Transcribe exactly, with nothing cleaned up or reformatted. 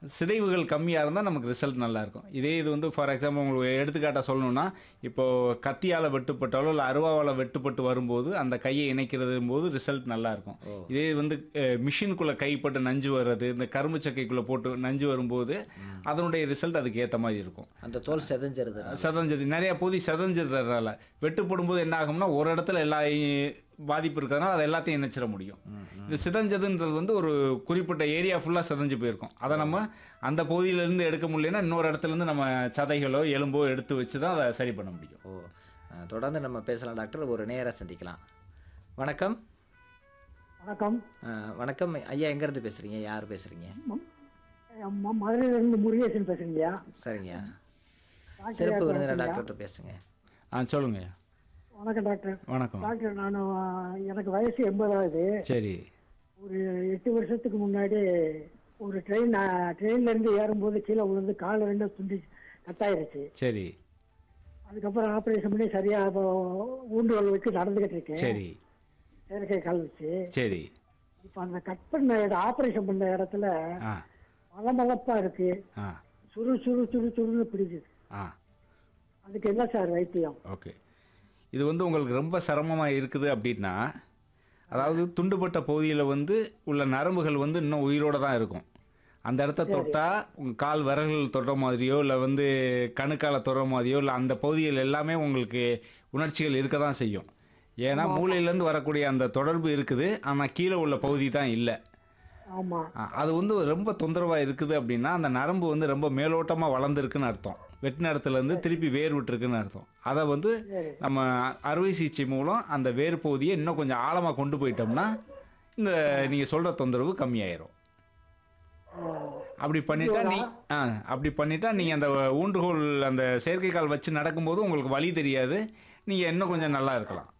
சிதைவுகள் கம்மியாக இருந்தால் நமக்கு ரிசல்ட் நல்லாயிருக்கும். இதே இது வந்து ஃபார் எக்ஸாம்பிள் உங்களுக்கு எடுத்துக்காட்டாக சொல்லணும்னா, இப்போது கத்தியால் வெட்டுப்பட்டாலோ இல்லை அருவாவால் வெட்டுப்பட்டு வரும்போது அந்த கையை இணைக்கிறது போது ரிசல்ட் நல்லாயிருக்கும். ஓ. இதே வந்து மிஷினுக்குள்ளே கைப்பட்டு நஞ்சு வர்றது, இந்த கரும்பு சக்கைக்குள்ளே போட்டு நஞ்சு வரும்போது அதனுடைய ரிசல்ட் அதுக்கு ஏற்ற மாதிரி இருக்கும். அந்த தோல் செதஞ்சிருது. செதஞ்சது நிறைய பகுதி செதஞ்சதுனால வெட்டுப்படும் போது என்ன ஆகும்னா ஒரு இடத்துல எல்லா பாதிப்பு இருக்கிறதுனால அதை எல்லாத்தையும் இணைச்சிட முடியும். இது சிதஞ்சதுன்றது வந்து ஒரு குறிப்பிட்ட ஏரியா ஃபுல்லாக சிதஞ்சு போயிருக்கும். அதை நம்ம அந்த பகுதியிலேருந்து எடுக்க முடியலன்னா இன்னொரு இடத்துலேருந்து நம்ம சதைகளோ எலும்போ எடுத்து வச்சு தான் அதை சரி பண்ண முடியும். ஓ, அஹ், தொடர்ந்து நம்ம பேசலாம் டாக்டர். ஒரு நேரம் சந்திக்கலாம். வணக்கம். வணக்கம். அஹ், வணக்கம் ஐயா, எங்கேருந்து பேசுகிறீங்க? யார் பேசுகிறீங்க? ம- மதுரையிலிருந்து முருகேசன் பேசுறீங்கய்யா. சரிங்க. டாக்டர் சிறப்பு யார் விருந்தினர் வணக்கம்யா. டாக்டர் பேசுங்க. ஆ சொல்லுங்க. வணக்கம் டாக்டர். வணக்கம். டாக்டர் நான் எனக்கு வயசு எண்பதாவது. சரி ஒரு எட்டு வருஷத்துக்கு முன்னாடி ஒரு ட்ரெயின் ட்ரெயின்ல இருந்து ஏறும்போது கீழே விழுந்து கால் ரெண்டு துண்டி கட்டாயிருச்சு. சரி அதுக்கப்புறம் ஆப்ரேஷன் பண்ணி சரியா இப்போ ஊண்டுகோல் வச்சு நடந்துகிட்டு இருக்கேன். சரி செயற்கை கால் வச்சு. சரி இப்போ அந்த கட் பண்ண இடம் ஆப்ரேஷன் பண்ண இடத்துல ஆ மலமளப்பா இருக்கு. ஆ சுரு சுரு சுரு சுருன்னு பிடிக்குது. ஆ அதுக்கு என்ன சார் வைத்தியம்? ஓகே. இது வந்து உங்களுக்கு ரொம்ப சிரமமாக இருக்குது அப்படின்னா, அதாவது துண்டுபட்ட பகுதியில் வந்து உள்ள நரம்புகள் வந்து இன்னும் உயிரோடு தான் இருக்கும். அந்த இடத்த தொட்டால் உங்கள் கால் விரல்கள் தொடுற மாதிரியோ இல்லை வந்து கணுக்கால தொடுற மாதிரியோ இல்லை அந்த பகுதிகள் எல்லாமே உங்களுக்கு உணர்ச்சிகள் இருக்க தான் செய்யும். ஏன்னா மூளையிலேருந்து வரக்கூடிய அந்த தொடர்பு இருக்குது, ஆனால் கீழே உள்ள பகுதி தான் இல்லை. ஆமா. அது வந்து ரொம்ப தொந்தரவாக இருக்குது அப்படின்னா அந்த நரம்பு வந்து ரொம்ப மேலோட்டமாக வளர்ந்துருக்குன்னு அர்த்தம். வெட்டின இடத்துலேருந்து திருப்பி வேர் விட்டுருக்குன்னு அர்த்தம். அதை வந்து நம்ம அறுவை சிகிச்சை மூலம் அந்த வேர் பகுதியை இன்னும் கொஞ்சம் ஆழமாக கொண்டு போயிட்டோம்னா இந்த நீங்கள் சொல்கிற தொந்தரவு கம்மியாயிரும். அப்படி பண்ணிட்டா நீ ஆ அப்படி பண்ணிட்டா நீங்கள் அந்த ஊன்றுகோல் அந்த செயற்கைக்கால் வச்சு நடக்கும்போது உங்களுக்கு வலி தெரியாது, நீங்கள் இன்னும் கொஞ்சம் நல்லா இருக்கலாம்.